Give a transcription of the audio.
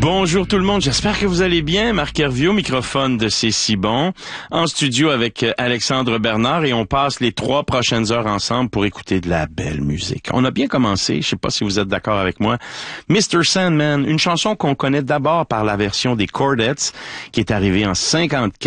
Bonjour tout le monde, j'espère que vous allez bien. Marc Hervieux au microphone de C'est si bon, en studio avec Alexandre Bernard et on passe les 3 prochaines heures ensemble pour écouter de la belle musique. On a bien commencé, je sais pas si vous êtes d'accord avec moi, Mr. Sandman, une chanson qu'on connaît d'abord par la version des Chordettes qui est arrivée en 54.